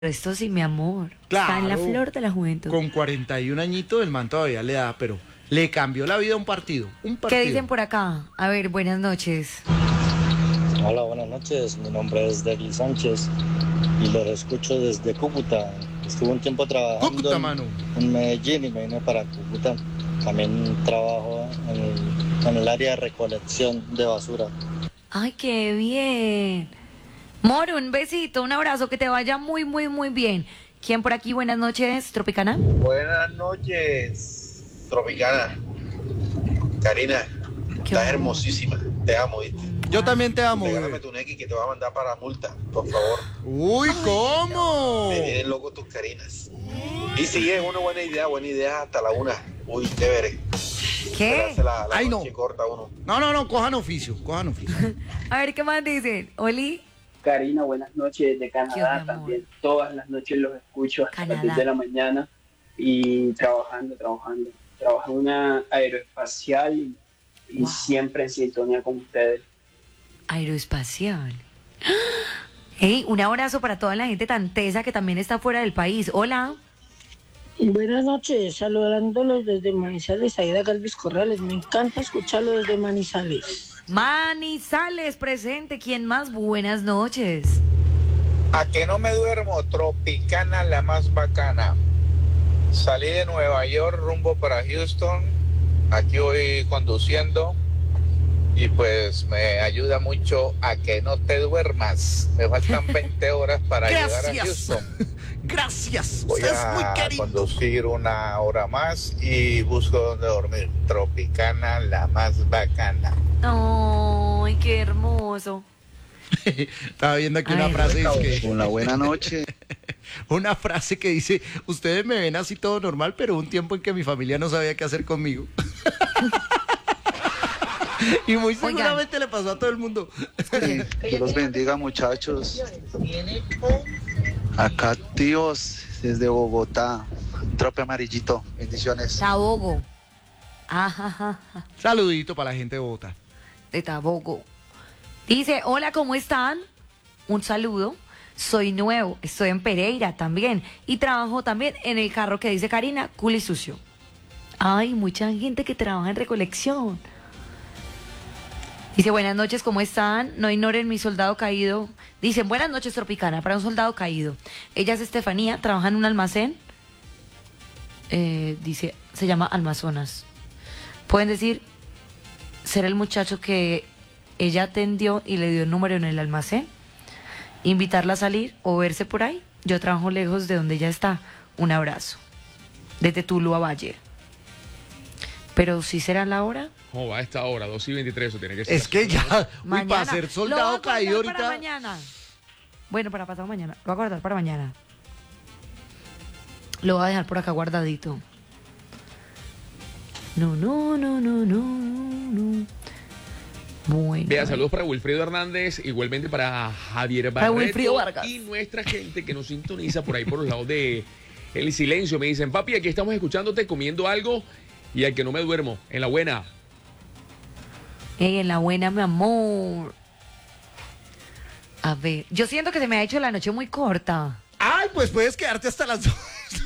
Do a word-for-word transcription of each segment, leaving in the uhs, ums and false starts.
Esto sí, mi amor. Claro, está en la flor de la juventud. Con cuarenta y un añitos el man todavía le da, pero le cambió la vida a un partido. Un partido. ¿Qué dicen por acá? A ver, buenas noches. Hola, buenas noches. Mi nombre es Degli Sánchez y los escucho desde Cúcuta. Estuve un tiempo trabajando Cúcuta, en, mano. en Medellín y me vine para Cúcuta. También trabajo en el, en el área de recolección de basura. Ay, qué bien. Moro, un besito, un abrazo, que te vaya muy, muy, muy bien. ¿Quién por aquí? Buenas noches, Tropicana. Buenas noches, Tropicana. Karina, estás amor. hermosísima. Te amo, ¿viste? Yo también te amo. Regálame bebé. tu Neki que te va a mandar para multa, por favor. Uy, ¿cómo? Me tienen loco tus Karinas. Y si es una buena idea, buena idea hasta la una. Uy, chévere. ¿Qué? Esperarse La, la Ay, no. noche corta uno. No, no, no, cojan oficio, cojan oficio. A ver, ¿qué más dicen? Oli. Karina, buenas noches de ¿Qué onda, Canadá amor? también. Todas las noches los escucho hasta Canadá. las diez de la mañana y trabajando, trabajando. Trabajo en una aeroespacial y, y Wow. siempre en sintonía con ustedes. Aeroespacial. Hey, un abrazo para toda la gente tan tesa que también está fuera del país. Hola. Buenas noches, saludándolos desde Manizales, Aida Galvis Corrales. Me encanta escucharlo desde Manizales. Manizales presente. ¿Quién más? Buenas noches. A que no me duermo, Tropicana la más bacana. Salí de Nueva York rumbo para Houston. Aquí voy conduciendo y pues me ayuda mucho a que no te duermas. Me faltan veinte horas para llegar a Gracias. Houston. Gracias. Voy Usted es muy a querido. conducir una hora más y busco dónde dormir. Tropicana la más bacana. Ay, qué hermoso. Estaba viendo aquí una Ay, frase que, Una buena noche. una frase que dice, ustedes me ven así todo normal, pero un tiempo en que mi familia no sabía qué hacer conmigo. Y muy Oigan. seguramente le pasó a todo el mundo. Dios los bendiga, muchachos. Acá, tíos, desde Bogotá. Trope amarillito. Bendiciones. Tabogo. Ajá, Saludito para la gente de Bogotá. de Tabogo. Dice, hola, ¿cómo están? Un saludo. Soy nuevo, estoy en Pereira también. Y trabajo también en el carro que dice Karina, cool y sucio. Ay, mucha gente que trabaja en recolección. Dice, buenas noches, ¿cómo están? No ignoren mi soldado caído. Dicen, buenas noches, Tropicana, para un soldado caído. Ella es Estefanía, trabaja en un almacén. Eh, dice, se llama Almazonas. Pueden decir, ser el muchacho que ella atendió y le dio el número en el almacén, invitarla a salir o verse por ahí. Yo trabajo lejos de donde ella está. Un abrazo. Desde Tuluá Valle. Pero si será la hora. ¿Cómo va a esta hora? dos y veintitrés, eso tiene que ser. Es que ya, uy, Mañana. para ser Lo voy a soldado guardar caído para ahorita. mañana. Bueno, para pasado mañana. Lo voy a guardar para mañana. Lo voy a dejar por acá guardadito. No, no, no, no, no, no. Bueno. Vea, saludos para Wilfredo Hernández, igualmente para Javier Para Barreto Wilfrido Vargas. y nuestra gente que nos sintoniza por ahí por los lados de El Silencio. Me dicen, papi, aquí estamos escuchándote, comiendo algo y al que no me duermo, en la buena. Ey, en la buena, mi amor. A ver, yo siento que se me ha hecho la noche muy corta. Ay, pues puedes quedarte hasta las dos.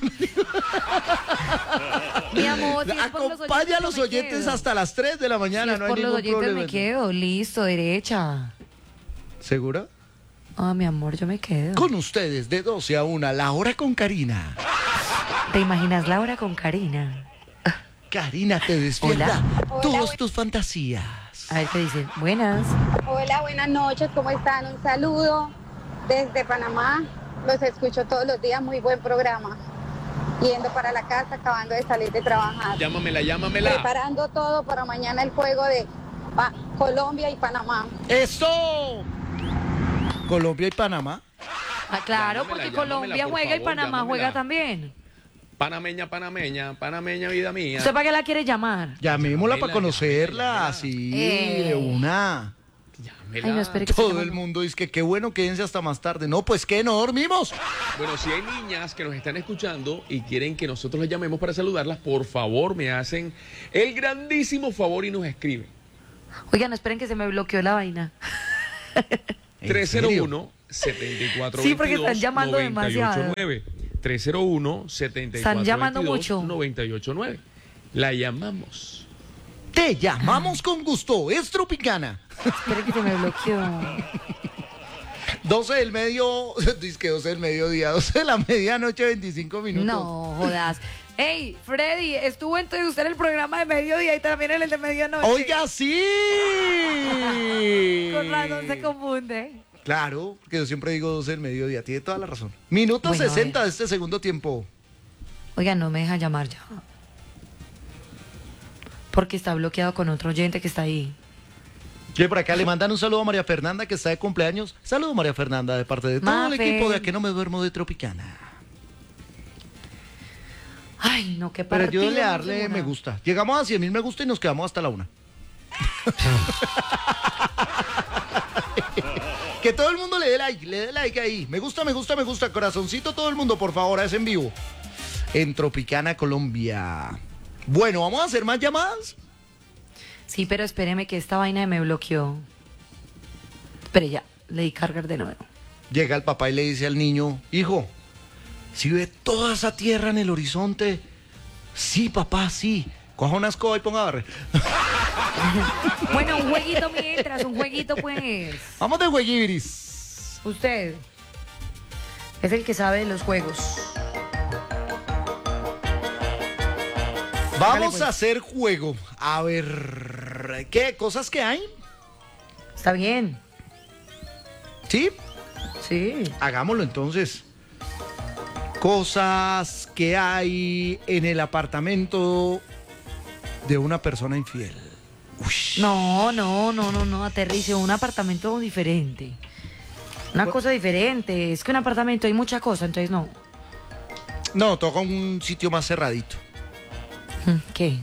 Mi amor, si es por los Acompaña a oyentes, los yo me oyentes quedo. hasta las tres de la Si mañana, es no hay por los ningún oyentes problema. me quedo, listo, derecha. ¿Segura? Ah, mi amor, yo me quedo. Con ustedes, de doce a una, la hora con Karina. ¿Te imaginas la hora con Karina? Karina te despierta Hola. todas Hola. tus fantasías. A ver qué dicen. Buenas. Hola, buenas noches, ¿cómo están? Un saludo desde Panamá. Los escucho todos los días, muy buen programa. Yendo para la casa, acabando de salir de trabajar. Llámamela, llámamela. Preparando todo para mañana el juego de Pa- Colombia y Panamá. ¡Eso! Colombia y Panamá. Ah, claro, Llámamela, porque llámamela, Colombia por juega y favor, Panamá llámamela. juega también. Panameña, panameña, panameña, vida mía. ¿Usted para qué la quiere llamar? Llamémosla Llámela, para conocerla, llámela. así, Eh. de una. Llámela. Ay, no, espere que se Todo llama- el mundo dice que qué bueno, quédense hasta más tarde. No, pues que no dormimos. Bueno, si hay niñas que nos están escuchando y quieren que nosotros las llamemos para saludarlas, por favor me hacen el grandísimo favor y nos escriben. Oigan, no esperen que se me bloqueó la vaina. ¿En tres cero serio? uno setenta y cuatro Sí, porque veintidós, están llamando noventa y ocho demasiado. nueve. tres cero uno, setenta y cuatro Están llamando veintidós, mucho. noventa y ocho nueve. La llamamos. Te llamamos con gusto, es Tropicana. Espera que se me bloqueó. doce del medio, dice que doce del mediodía, doce de la medianoche, veinticinco minutos. No, jodas. Ey, Freddy, estuvo entonces usted en el programa de mediodía y también en el de medianoche. Oiga, sí. Con razón se confunde. Claro, porque yo siempre digo doce del mediodía, tiene toda la razón. Minuto Bueno, sesenta de este segundo tiempo. Oiga, no me deja llamar ya. Porque está bloqueado con otro oyente que está ahí. Que por acá le mandan un saludo a María Fernanda, que está de cumpleaños. Saludo María Fernanda de parte de todo Mafe. el equipo de A Que No Me Duermo de Tropicana. Ay, no, qué Pero partido. ayúdenle a darle ninguna. me gusta. Llegamos a cien mil me gusta y nos quedamos hasta la una. Que todo el mundo le dé like, le dé like ahí. Me gusta, me gusta, me gusta. Corazoncito todo el mundo, por favor, es en vivo. En Tropicana, Colombia. Bueno, ¿vamos a hacer más llamadas? Sí, pero espéreme que esta vaina me bloqueó. Espere ya, le di cargar de nuevo. Llega el papá y le dice al niño, hijo, ¿si ve toda esa tierra en el horizonte? Sí, papá, sí. Coja una escoba y ponga a barrer. Bueno, un jueguito mientras, un jueguito pues. Vamos de jueguiris. Usted es el que sabe de los juegos. Vamos Dale, pues. a hacer juego. A ver, ¿qué cosas que hay? Está bien. ¿Sí? Sí. Hagámoslo entonces. Cosas que hay en el apartamento de una persona infiel. Ush. No, no, no, no, no, aterrice, un apartamento diferente. Una cosa diferente. Es que un apartamento hay mucha cosa, entonces no. No, toca un sitio más cerradito. ¿Qué?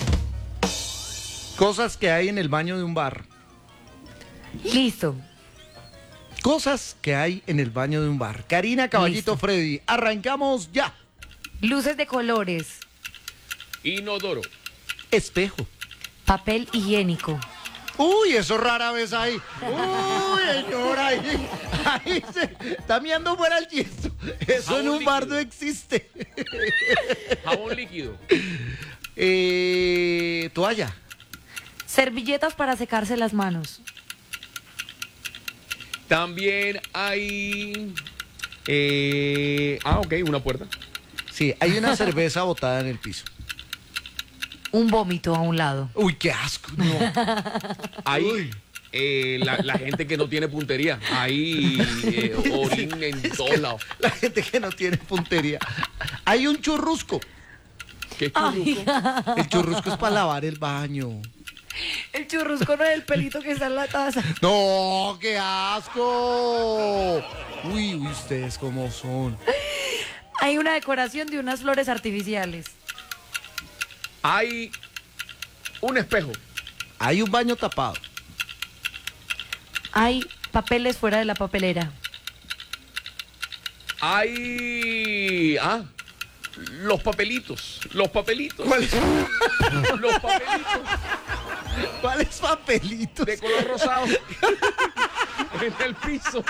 Cosas que hay en el baño de un bar. Listo. Cosas que hay en el baño de un bar. Karina, Caballito, Listo. Freddy. Arrancamos ya. Luces de colores. Inodoro. Espejo. Papel higiénico. Uy, eso rara vez ahí. Uy, señora, ahí, ahí se está mirando fuera el tiesto. Eso Jabón en un bar líquido. no existe. Jabón líquido. Eh, toalla. Servilletas para secarse las manos. También hay... eh, ah, ok, una puerta. Sí, hay una cerveza botada en el piso. Un vómito a un lado. Uy, qué asco. No. Hay Uy. eh, la, la gente que no tiene puntería. Hay eh, orín en todos lados. La gente que no tiene puntería. Hay un churrusco. ¿Qué churrusco? El churrusco es para lavar el baño. El churrusco no es el pelito que está en la taza. No, qué asco. Uy, uy, ustedes cómo son. Hay una decoración de unas flores artificiales. Hay un espejo. Hay un baño tapado. Hay papeles fuera de la papelera. Hay... Ah, los papelitos. Los papelitos. ¿Cuáles Los papelitos ¿Cuál es papelito? de color rosado. En el piso.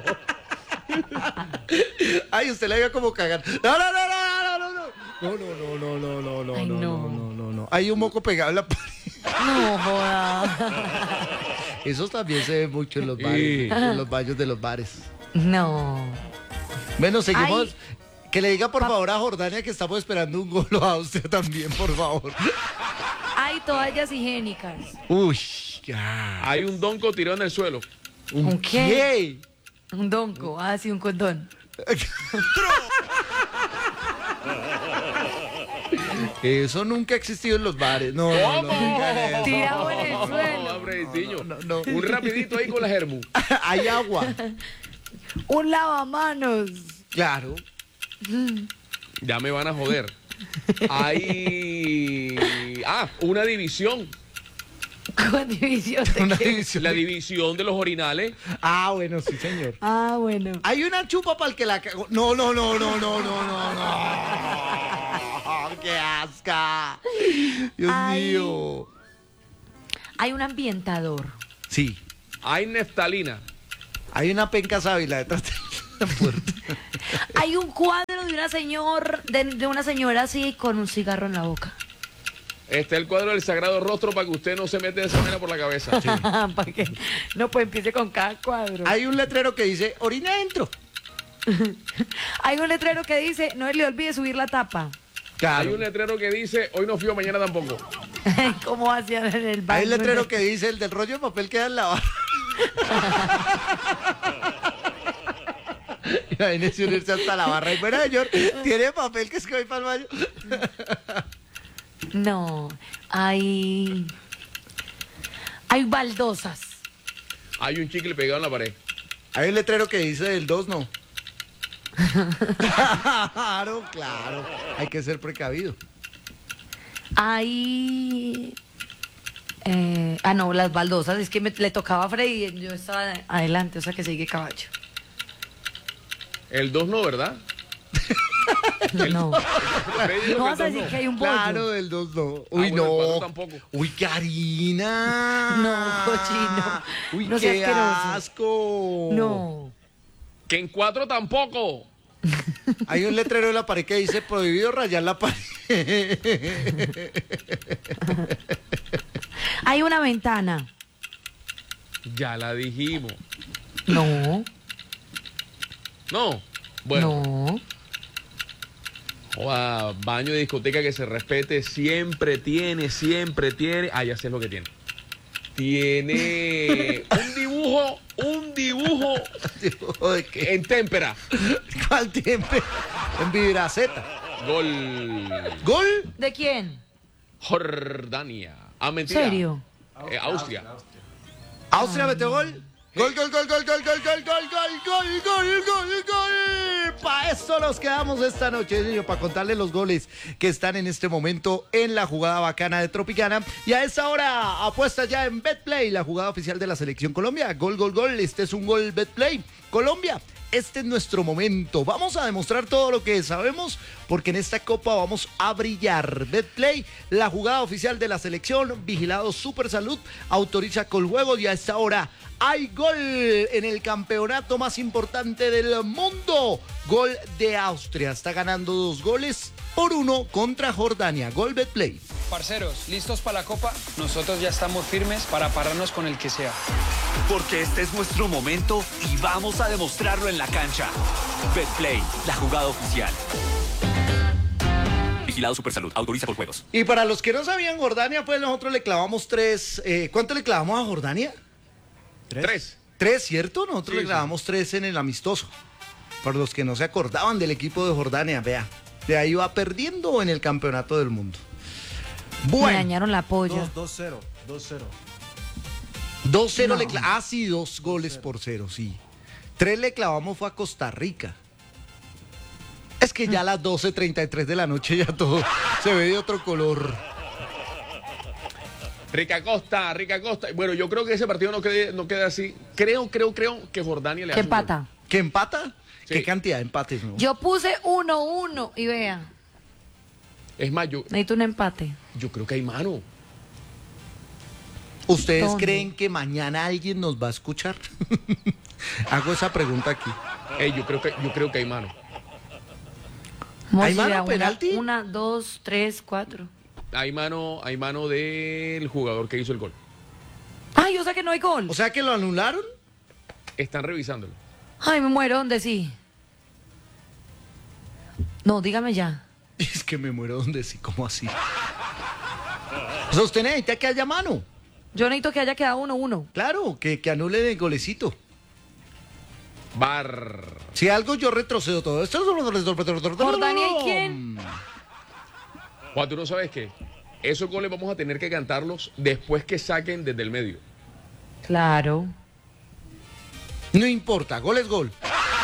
Ay, usted la vio como cagar. No, no, no, no, no, no, no. No, no, no, no, no, no, no, Ay, no, no. no, no, no, no. Hay un moco pegado en la pared. No joda. Eso también se ve mucho en los bares, Sí. en los baños de los bares. No. Bueno, seguimos. Ay. Que le diga por Pa- favor a Jordania que estamos esperando un gol a usted también, por favor. Hay toallas higiénicas. Uy, ya. Hay un donco tirado en el suelo. ¿Un qué? Un donco. Ah, sí, un condón. Eso nunca ha existido en los bares. No, no, no, digan eso. Tirado en el suelo. Hombreciño. No, no. Un rapidito ahí con la germu. Hay agua. Un lavamanos. Claro. Ya me van a joder. Hay... Ah, una división. Con división de Una qué? división. La división de los orinales. Ah, bueno, sí, señor. Ah, bueno. Hay una chupa para el que la cagó. No, no, no, no, no, no, no, no. ¡Qué asca! Dios Ay. mío. Hay un ambientador. Sí. Hay neftalina. Hay una penca sábila detrás de la puerta. Hay un cuadro de una señor, de, de una señora así con un cigarro en la boca. Está el cuadro del Sagrado Rostro para que usted no se mete esa mena por la cabeza. Sí. Para que no, pues empiece con cada cuadro. Hay un letrero que dice, orina adentro. Hay un letrero que dice, no le olvide subir la tapa. Claro. Hay un letrero que dice, hoy no fío, mañana tampoco. ¿Cómo hacían en el baño? Hay un letrero que dice, el del rollo de papel queda en la barra. Imagínese unirse hasta la barra. Y bueno, señor, ¿tiene papel que es que voy para el baño? No, hay... Hay baldosas. Hay un chicle pegado en la pared. Hay un letrero que dice del dos no. Claro, claro. Hay que ser precavido. Hay... Eh, ah, no, las baldosas. Es que me, le tocaba a Freddy y yo estaba adelante, o sea que sigue caballo. El dos no, ¿verdad? El, no. El, no vas a decir no. Que hay un bollo. Claro, del dos no. Uy, ah, bueno, no. Tampoco. Uy, Karina. No, cochino. Uy, no qué asco. No. Que en cuatro tampoco. Hay un letrero en la pared que dice prohibido rayar la pared. Hay una ventana. Ya la dijimos. No. No. Bueno. No. Joda, baño de discoteca que se respete, siempre tiene, siempre tiene. Ah, ya sé lo que tiene. Tiene un dibujo, un dibujo. ¿Dibujo de qué? En témpera. ¿Cuál témpera? En vibraceta. Gol. ¿Gol? ¿De quién? Jordania. Ah, mentira. ¿Serio? Eh, Austria. Austria metió gol. Gol, gol, gol, gol, gol, gol, gol, gol, gol, gol, gol, gol, gol. Para esto nos quedamos esta noche, niño, para contarles los goles que están en este momento en la jugada bacana de Tropicana. Y a esta hora apuesta ya en Betplay, la jugada oficial de la Selección Colombia. Gol, gol, gol. Este es un gol Betplay. Colombia. Este es nuestro momento. Vamos a demostrar todo lo que sabemos porque en esta copa vamos a brillar. Betplay, la jugada oficial de la selección, vigilado Super Salud, autoriza Coljuegos y a esta hora hay gol en el campeonato más importante del mundo. Gol de Austria. Está ganando dos goles por uno contra Jordania. Gol Betplay. Parceros, ¿listos para la copa? Nosotros ya estamos firmes para pararnos con el que sea. Porque este es nuestro momento y vamos a demostrarlo en la cancha. Betplay, la jugada oficial. Vigilado Supersalud, autoriza por juegos. Y para los que no sabían, Jordania, pues nosotros le clavamos tres. Eh, ¿Cuánto le clavamos a Jordania? Tres. Tres, ¿Tres, cierto? Nosotros sí, le clavamos sí. tres en el amistoso. Para los que no se acordaban del equipo de Jordania, vea. De ahí va perdiendo en el campeonato del mundo. Bueno. Me dañaron la polla. dos cero. dos cero. dos cero No. le clavamos. Ah, sí, dos goles dos cero. Por cero, sí. Tres le clavamos fue a Costa Rica. Es que ya a las doce treinta y tres de la noche ya todo se ve de otro color. Rica Costa, Rica Costa. Bueno, yo creo que ese partido no quede, no queda así. Creo, creo, creo que Jordania le hace ¿Qué empata? ¿Qué empata? Sí. ¿Qué cantidad de empates? No? Yo puse uno uno y vea. Es más, yo, Necesito un empate. yo creo que hay mano. ¿Ustedes ¿Dónde? creen que mañana alguien nos va a escuchar? Hago esa pregunta aquí. Ey, yo creo que, yo creo que hay mano. Vamos ¿Hay a ir mano a una- penalti? Una, dos, tres, cuatro. Hay mano, hay mano del jugador que hizo el gol. Ay, o sea que no hay gol. O sea que lo anularon. Están revisándolo. Ay, me muero, ¿dónde sí? No, dígame ya. Es que me muero donde sí, ¿cómo así? O sea, usted necesita que haya mano. Yo necesito que haya quedado uno uno. Claro, que, que anule el golecito. Bar. Si algo yo retrocedo todo esto. ¿Jordania y quién? Juan, tú no sabes qué. Esos goles vamos a tener que cantarlos después que saquen desde el medio. Claro. No importa, gol es gol.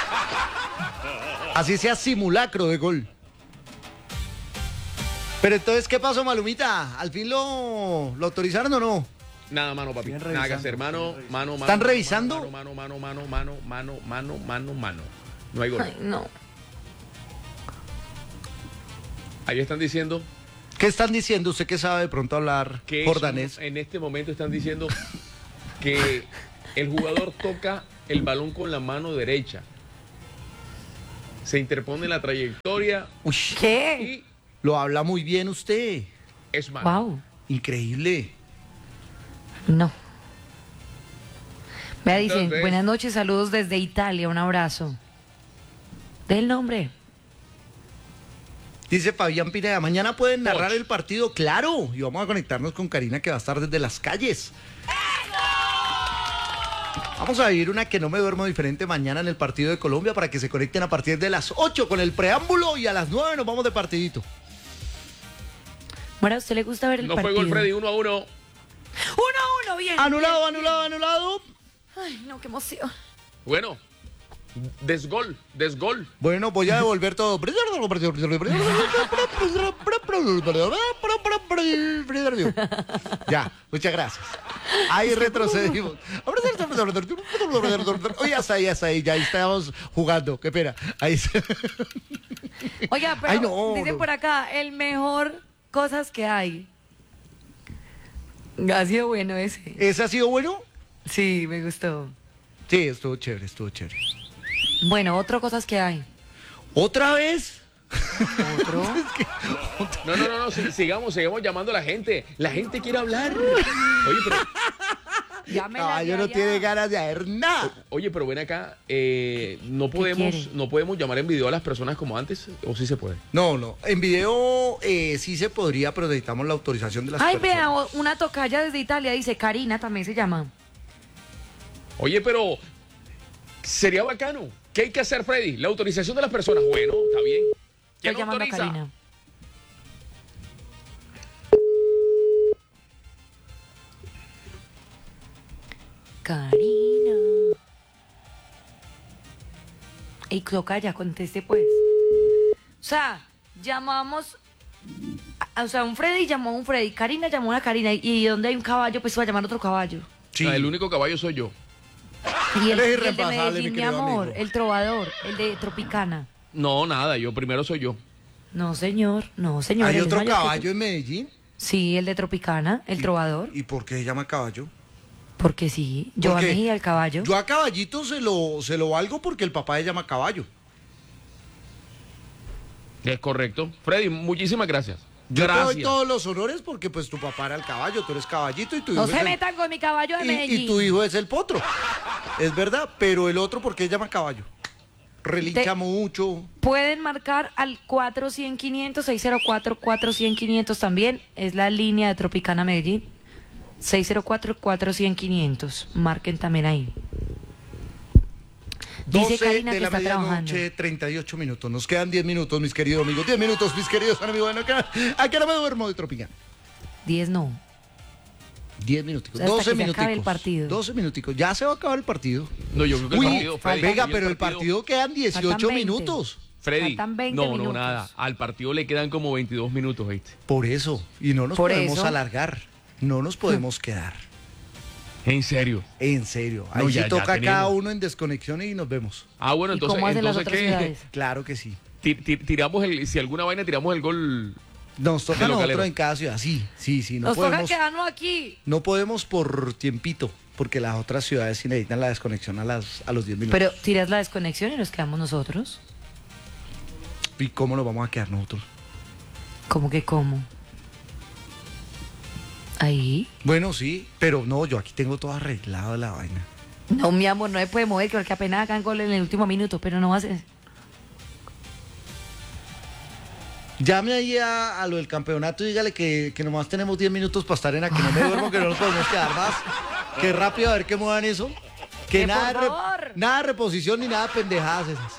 Así sea simulacro de gol. Pero entonces, ¿qué pasó, Malumita? ¿Al fin lo, lo autorizaron o no? Nada, mano, papi. Nada que hacer. Mano, mano, mano. ¿Están mano, revisando? Mano, mano, mano, mano, mano, mano, mano, mano. No hay gol. Ay, no. Ahí están diciendo ¿Qué están diciendo? ¿Usted que sabe de pronto hablar que jordanés? eso, en este momento están diciendo que el jugador toca el balón con la mano derecha. Se interpone en la trayectoria. Uy, ¿Qué? lo habla muy bien usted. Es malo. Wow. Increíble. No. Vea, dicen, Entonces- buenas noches, saludos desde Italia, un abrazo. Del nombre. Dice Fabián Pineda, mañana pueden narrar Poch. el partido, claro. Y vamos a conectarnos con Karina, que va a estar desde las calles. Vamos a vivir una que no me duermo diferente mañana en el partido de Colombia para que se conecten a partir de las ocho con el preámbulo y a las nueve nos vamos de partidito. Bueno, ¿a usted le gusta ver el No fue partido? gol, Freddy, uno a uno. Uno a uno, bien. Anulado, bien, anulado, anulado. bien. Ay, no, qué emoción. Bueno, desgol, desgol. Bueno, voy a devolver todo. Ya, muchas gracias. Ahí retrocedimos. Oye, hasta ahí, hasta ahí, ya ahí estamos jugando. Qué pena. Ahí se... Oiga, pero Ay, no, dicen no. por acá, el mejor cosas que hay. Ha sido bueno ese. ¿Ese ha sido bueno? Sí, me gustó. Sí, estuvo chévere, estuvo chévere. Bueno, otro cosas que hay. ¿Otra vez? Otro. No, no, no, no, si- sigamos, sigamos llamando a la gente. La gente quiere hablar. Oye, pero, Llámela Caballo de no allá. tiene ganas de hacer nada. oye, pero ven acá, eh, no podemos, quiere? no podemos llamar en video a las personas como antes, o sí se puede. No, no. En video eh, sí se podría, pero necesitamos la autorización de las Ay, personas. vea, o- una tocaya desde Italia, dice Karina, también se llama. Oye, pero sería bacano. ¿Qué hay que hacer, Freddy? La autorización de las personas. Bueno, está bien. ¿Quién Estoy llamando a autoriza? Karina. Karina. Y tocaya, conteste pues. O sea, llamamos... a- O sea, un Freddy llamó a un Freddy, Karina llamó a una Karina, y donde hay un caballo, pues se va a llamar otro caballo. Sí. Ah, el único caballo soy yo. Y el, Eres y el de irreemplazable, Medellín, mi mi querido amor, amigo. el trovador, el de Tropicana. No, nada, yo primero soy yo. No, señor, no, señor. ¿Hay él es otro mayor que caballo tú. en Medellín? Sí, el de Tropicana, el trovador. ¿Y por qué se llama caballo? Porque sí, yo a Porque Mejía, el caballo. Yo a Caballito se lo, se lo valgo porque el papá se llama Caballo. Es correcto. Freddy, muchísimas gracias. Yo te doy Gracias. todos los honores porque pues tu papá era el caballo, tú eres Caballito y tu hijo No es se el- metan con mi caballo de y, Medellín. y tu hijo es el potro. Es verdad, pero el otro, ¿por qué se llama Caballo? Relincha Te- mucho. Pueden marcar al cuatro cien quinientos, seis cero cuatro cuatro cien quinientos también. Es la línea de Tropicana Medellín. seis cero cuatro cuatro cien quinientos. Marquen también ahí. Dice doce Karina de que la está trabajando. medianoche, treinta y ocho minutos. Nos quedan diez minutos, mis queridos amigos. diez minutos, mis queridos amigos. Bueno, acá, acá no me duermo de Tropicana. diez no. diez minuticos. O sea, hasta doce que se acabe minuticos. el partido. doce minuticos. Ya se va a acabar el partido. No, yo creo que Uy, el partido, Freddy, venga, y pero el partido quedan dieciocho Faltan veinte. minutos. Freddy, Faltan veinte no, no, minutos. nada. Al partido le quedan como veintidós minutos, ¿viste? Por eso. Y no nos Por podemos eso. alargar. No nos podemos quedar. En serio. En serio. No, Ahí ya- sí ya toca cada tenemos. uno en desconexión y nos vemos. Ah, bueno, ¿Y entonces, cómo hacen las entonces otras ¿qué? ciudades? Claro que sí. Ti- ti- Tiramos el, si alguna vaina tiramos el gol. Nos toca De a nosotros localero. en cada ciudad. Sí, sí, sí. No Nos toca podemos, quedarnos aquí. no podemos por tiempito, porque las otras ciudades sí necesitan la desconexión a, las, a los diez minutos. Pero tiras la desconexión y nos quedamos nosotros. ¿Y cómo nos vamos a quedar nosotros? ¿Cómo que cómo? Ahí. Bueno, sí, pero no, yo aquí tengo todo arreglado la vaina. No, mi amor, no se puede mover, porque apenas hagan gol en el último minuto, pero no va a ser. Llame ahí a, a lo del campeonato y dígale que, que nomás tenemos diez minutos para estar en aquí. No me duermo, que no nos podemos quedar más. Qué rápido, a ver que muevan eso. Que Que nada, por de favor. re- nada de reposición ni nada de pendejadas esas.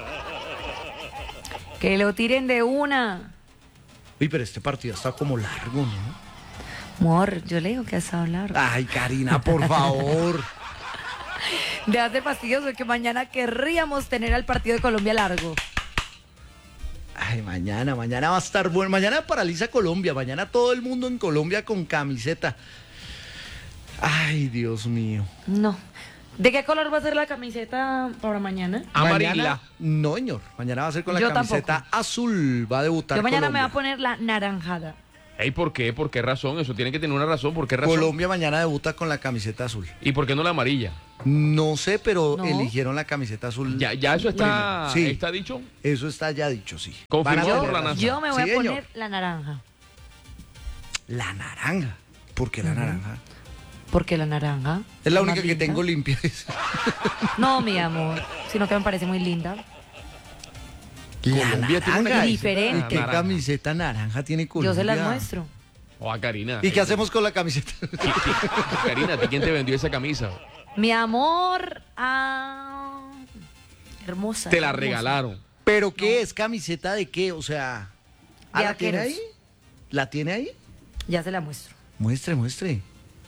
Que lo tiren de una. Uy, pero este partido está como largo, ¿no? Amor, yo le digo que has hablado. Ay, Karina, por favor. De hacer fastidioso que mañana querríamos tener al partido de Colombia largo. Ay, mañana, mañana va a estar bueno. Mañana paraliza Colombia. Mañana todo el mundo en Colombia con camiseta. Ay, Dios mío. No. ¿De qué color va a ser la camiseta para mañana? Amarilla. Mañana- no, señor. Mañana va a ser con la Yo camiseta azul. Va a debutar Yo mañana me voy a Colombia. poner la naranjada. Ey, ¿por qué? ¿Por qué razón? Eso tiene que tener una razón. ¿Por qué razón? Colombia mañana debuta con la camiseta azul. ¿Y por qué no la amarilla? No sé, pero No. eligieron la camiseta azul. Ya, ya eso está, Sí. está dicho. Eso está ya dicho, sí. Confirmado Van a por la tener NASA. Yo me voy Sí, a señor. poner la naranja. La naranja. ¿Por qué la Ujú. naranja? ¿Por qué la naranja? Es la Más única que linda. tengo limpia. No, mi amor, sino que me parece muy linda. La Colombia tiene una naranja. camiseta Diferente. ¿Y qué naranja. camiseta naranja tiene Colombia? Yo se las muestro. O a Karina. ¿Y qué hacemos con la camiseta? Karina, ¿a ti quién te vendió esa camisa? Mi amor, ah, hermosa. Te la hermosa. regalaron. ¿Pero qué es? ¿Camiseta de qué? O sea, ¿ah, De ¿la tiene arqueros. ahí? ¿La tiene ahí? Ya se la muestro. Muestre, muestre.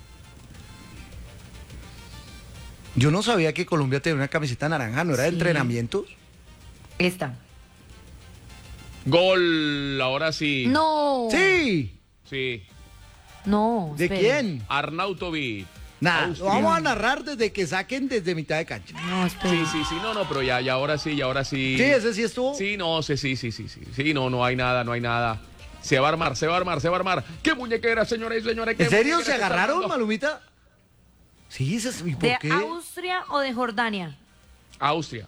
Yo no sabía que Colombia tenía una camiseta naranja, ¿no era de Sí. entrenamientos? Esta. Gol, ahora sí. No. Sí. Sí. No. ¿De espere. quién? Arnautovic. Nada, Austria. vamos a narrar desde que saquen desde mitad de cancha. No, espere. Sí, sí, sí, no, no, pero ya, ya ahora sí, ya ahora sí. Sí, ese sí estuvo. Sí, no, sí, sí, sí, sí, sí. Sí, no, no hay nada, no hay nada. Se va a armar, se va a armar, se va a armar. ¡Qué muñequera, señores y señores! qué ¿En serio muñequera se que está agarraron, armando! Malumita? Sí, ese es- ¿y por ¿De qué? Austria o de Jordania? Austria.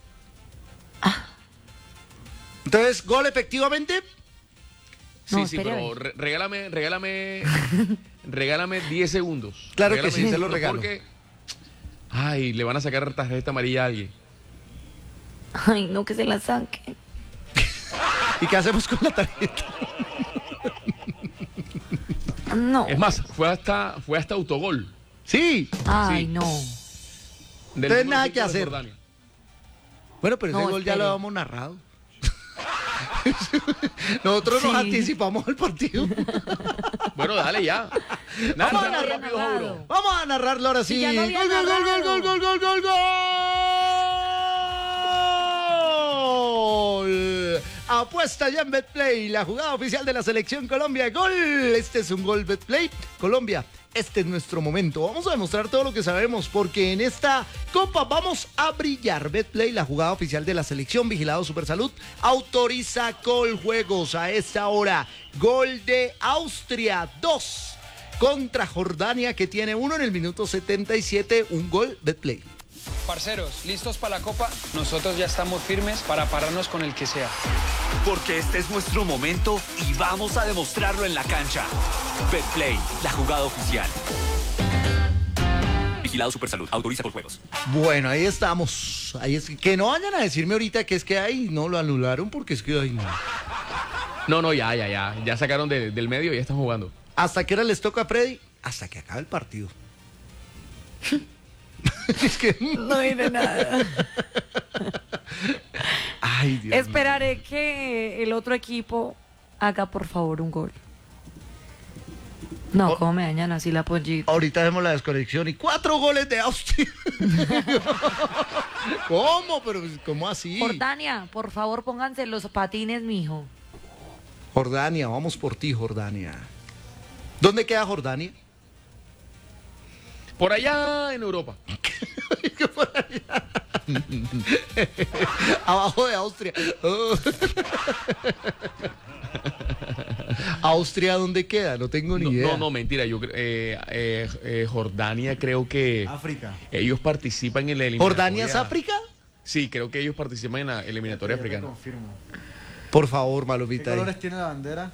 Entonces, ¿gol efectivamente? Sí, No, sí, espere, a pero ver. re- regálame, regálame, regálame diez segundos. Claro que Regálame sí, diez se lo segundos regalo. Porque, ay, le van a sacar tarjeta amarilla a alguien. Ay, no, que se la saque. ¿Y qué hacemos con la tarjeta? No. Es más, fue hasta, fue hasta autogol. Sí. Ay, sí. no. Del Entonces, número nada cinco que de hacer. Jordania. Bueno, pero ese No, gol ya espere. lo habíamos narrado. Nosotros nos Sí. anticipamos al partido. Bueno, dale ya. Vamos a Narra narrar, rápido, Jauro. Vamos a narrarlo ahora sí. Si ya lo había gol, gol, gol, gol, narrado. gol, gol, gol, gol, gol. Apuesta ya en Betplay, la jugada oficial de la selección Colombia. Gol. Este es un gol Betplay. Colombia, este es nuestro momento. Vamos a demostrar todo lo que sabemos porque en esta copa vamos a brillar. Betplay, la jugada oficial de la selección, vigilado Supersalud, autoriza Coljuegos a esta hora. Gol de Austria, dos contra Jordania, que tiene uno en el minuto setenta y siete, un gol Betplay. Parceros, ¿listos para la copa? Nosotros ya estamos firmes para pararnos con el que sea. Porque este es nuestro momento y vamos a demostrarlo en la cancha. Betplay, la jugada oficial. Vigilado Supersalud, autoriza por juegos. Bueno, ahí estamos. Ahí es que no vayan a decirme ahorita que es que ahí no lo anularon porque es que ay, no. No, no, ya, ya, ya. Ya sacaron de- del medio y ya están jugando. ¿Hasta qué hora les toca a Freddy? Hasta que acabe el partido. Es que No diré nada. ay, Dios Esperaré que el otro equipo haga por favor un gol. No, Oh. ¿cómo me dañan así la pollita? Ahorita hacemos la desconexión y cuatro goles de Austria. ¿Cómo? Pero ¿cómo así? Jordania, por favor pónganse los patines, mijo. Jordania, vamos por ti, Jordania. ¿Dónde queda Jordania? Por allá en Europa. Abajo de Austria. Oh. ¿Austria dónde queda? No tengo ni No, idea. no, no, mentira. Yo, cre- eh, eh, eh, Jordania creo que África. ellos participan en la eliminatoria. ¿Jordania es África? Sí, creo que ellos participan en la eliminatoria Ya te africana. confirmo. Por favor, ¿Qué Malumita. ahí. colores tiene la bandera?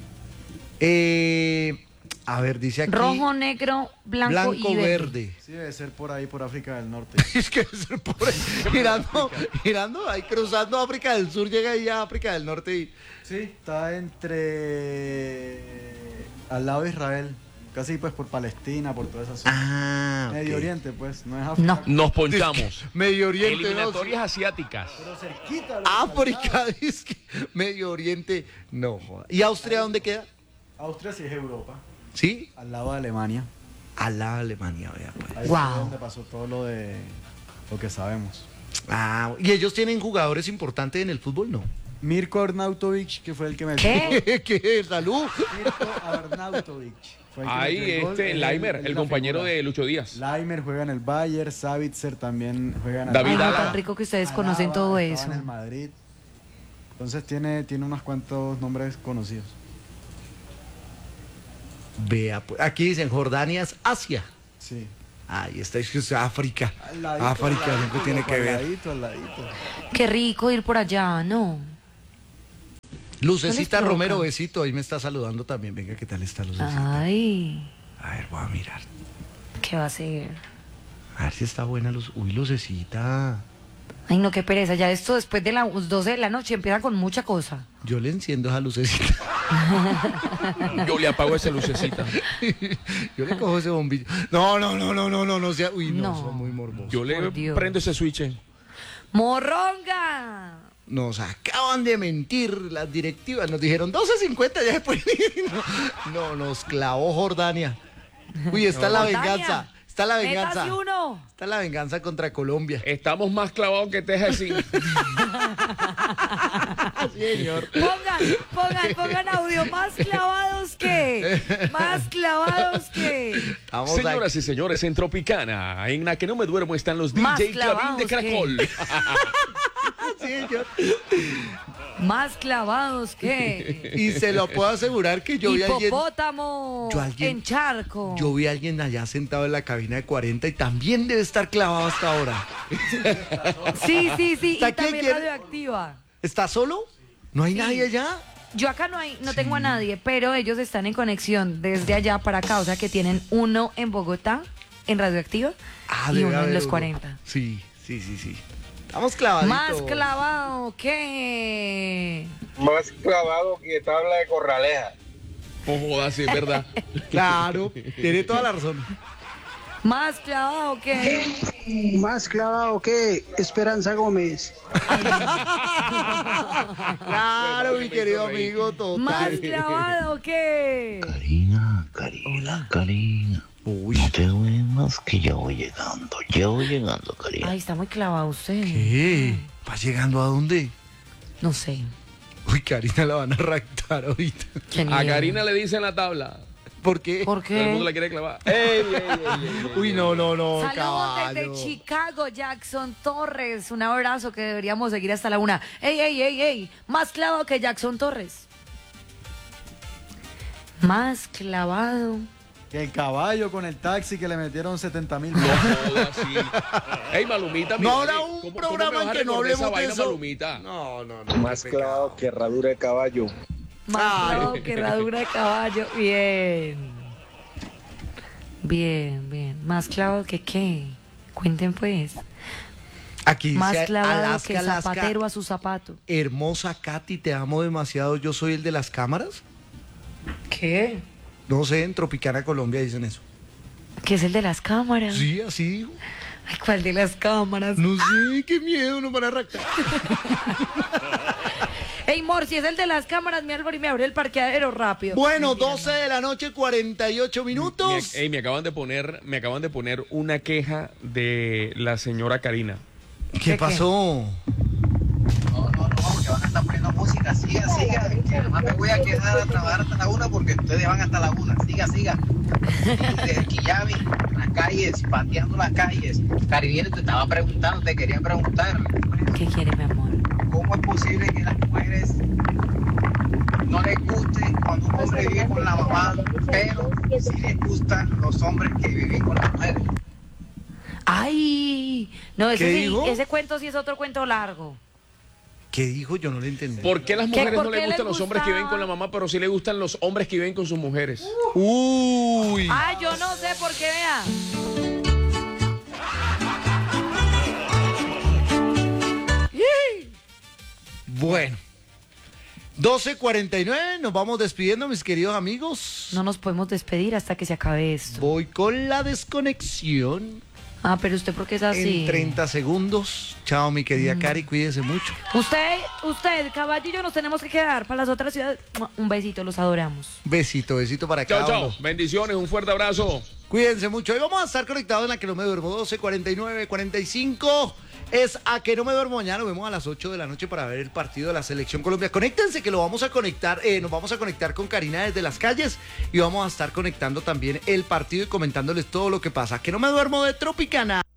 Eh, a ver, dice aquí. Rojo, negro, blanco, y verde. verde. Sí, debe ser por ahí, por África del Norte. Es que es por ahí, girando, girando, ahí cruzando África del Sur, llega ahí a África del Norte y. Sí, está entre... al lado de Israel. Casi pues por Palestina, por toda esa zona. Ah, Medio ok. Oriente, pues, no es África. Nos ponchamos. Medio Oriente, ¿no? Eliminatorias asiáticas. Pero cerquita. lo que África, faltaba. dice que Medio Oriente, no. joda. ¿Y Austria dónde queda? Austria sí es Europa. ¿Sí? Al lado de Alemania. A la Alemania, vea pues. Ahí Guau. fue donde pasó todo lo de lo que sabemos. Ah, ¿y ellos tienen jugadores importantes en el fútbol? No. Mirko Arnautovic, que fue el que me ¿Qué? ¿Qué? ¿Salud? Mirko Arnautovic. fue el que Ahí metió el gol, este, él- Laimer, él el la compañero figura. de Lucho Díaz. Laimer juega en el Bayern, Savitzer también juega en el David Ay, no, Alaba. tan rico que ustedes Alaba conocen todo estaba eso. en el Madrid. Entonces tiene, tiene unos cuantos nombres conocidos. Vea, pues, aquí dicen Jordania es Asia. Sí. Ahí está, es que es África. Al ladito, África al siempre ladito, tiene que al ver. ladito, al ladito. Qué rico ir por allá, ¿no? Lucecita ¿No les Romero, provoca? besito, ahí me está saludando también. Venga, ¿qué tal está Lucecita? Ay, A ver, voy a mirar. ¿qué va a ser? A ver si está buena luz. Uy, Lucecita. Ay, no, qué pereza. Ya esto después de las doce de la noche empieza con mucha cosa. Yo le enciendo esa lucecita. Yo le apago esa lucecita. Yo le cojo ese bombillo. No, no, no, no, no, no, no sea. Uy, no, No. son muy morbosos. Yo le Por Dios. prendo ese switch. ¡Morronga! Nos acaban de mentir las directivas. Nos dijeron doce cincuenta ya después. No, no, nos clavó Jordania. Uy, está la Jordania, venganza. Está la venganza. métase uno. Está la venganza contra Colombia. Estamos más clavados que teja así. Señor. Pongan, pongan, pongan audio. Más clavados que. Más clavados que. Vamos Señoras y señores, en Tropicana, en la que no me duermo, están los Más D J Clavín clavados de que- Caracol. a... Señor. Más clavados que. Y se lo puedo asegurar que yo vi a alguien. Hipopótamo. Yo alguien- En charco. Yo vi a alguien allá sentado en la cabina de cuarenta y también debe estar clavado hasta ahora. Sí, sí, sí. Y ¿Está quién también quiere? radioactiva. ¿Está solo? ¿No hay Sí. nadie allá? Yo acá no hay, no tengo a nadie, pero ellos están en conexión desde allá para acá, o sea que tienen uno en Bogotá, en radioactiva, y debe uno en haber los uno. cuarenta. Sí, sí, sí, sí. Estamos clavaditos. Más clavado que. Más clavado que tabla de corraleja. No jodas, sí, es verdad. Claro, tiene toda la razón. Más clavado que. Más clavado que Esperanza Gómez. Claro, mi querido amigo, total. Más clavado que. Karina, Karina, Karina. No te duermas que ya voy llegando, ya voy llegando, Karina. Ay, está muy clavado usted. ¿Qué? ¿Va llegando a dónde? No sé. Uy, Karina la van a raptar ahorita. A Karina le dicen la tabla. ¿Por qué? ¿Por Todo el mundo qué? la quiere clavar. Ey, ey, ey, ey, ey, Uy, ey. no, no, no, Saludos caballo. desde Chicago, Jackson Torres. Un abrazo que deberíamos seguir hasta la una. ¡Ey, ey, ey, ey! Más clavado que Jackson Torres. Más clavado. Que el caballo con el taxi que le metieron setenta mil. No jodas, sí. Ey, Malumita. No mira, habrá ¿cómo- un cómo programa me vas a en que no recordar esa hablemos de vaina, eso? Malumita? No, no, no. Más clavado que herradura de caballo. Más Ay. clavado que herradura de caballo. Bien. Bien, bien. Más clavado que qué. Cuenten pues. Aquí Más dice clavado Alaska, que Alaska. zapatero a su zapato. Hermosa Katy, te amo demasiado. Yo soy el de las cámaras. ¿Qué? No sé, en Tropicana, Colombia dicen eso. ¿Qué es el de las cámaras? Sí, así dijo. Ay, ¿cuál de las cámaras? No sé, qué miedo, nos van a raptar. Ey, Mor, si es el de las cámaras, mi Álvaro, y me abre el parqueadero rápido. Bueno, Mentira, doce de la noche, cuarenta y ocho minutos. Me, ey, me acaban de poner, me acaban de poner una queja de la señora Karina. ¿Qué pasó? No, no, no, que van a estar poniendo música. Siga, siga. Que además me voy a quedar a trabajar hasta la una porque ustedes van hasta la una. Siga, siga. Y desde Quillami, las calles, pateando las calles. Caribiano, te estaba preguntando, te quería preguntar. ¿Qué quiere, mi amor? ¿Cómo es posible que las mujeres no les guste cuando un hombre vive con la mamá, pero sí les gustan los hombres que viven con las mujeres? ¡Ay! No, ese, ¿Qué sí- dijo? ese cuento sí es otro cuento largo. ¿Qué dijo? Yo no le entendí. ¿Por qué a las ¿Qué? mujeres ¿Por no qué les les gustan los hombres que viven gustaba? con la mamá, pero sí les gustan los hombres que viven con sus mujeres? Uy. Ay, yo no sé por qué, vea. Bueno. doce cuarenta y nueve, nos vamos despidiendo, mis queridos amigos. No nos podemos despedir hasta que se acabe esto. Voy con la desconexión Ah, pero usted, ¿por qué es así? en treinta segundos. Chao, mi querida Cari, cuídese mucho. Usted, usted, caballo y yo nos tenemos que quedar para las otras ciudades. Un besito, los adoramos. Besito, besito para Chao, cada chao. uno. Bendiciones, un fuerte abrazo. Cuídense mucho. Hoy vamos a estar conectados en la que no me duermo. doce cuarenta y nueve, cuarenta y cinco. Es a que no me duermo mañana. Nos vemos a las ocho de la noche para ver el partido de la Selección Colombia. Conéctense que lo vamos a conectar. Eh, nos vamos a conectar con Karina desde las calles y vamos a estar conectando también el partido y comentándoles todo lo que pasa. Que no me duermo de Tropicana.